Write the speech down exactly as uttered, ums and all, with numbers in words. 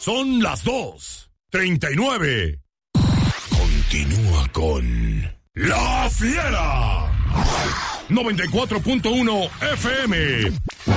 Son las dos treinta y nueve. Continúa con La Fiera. noventa y cuatro punto uno F M.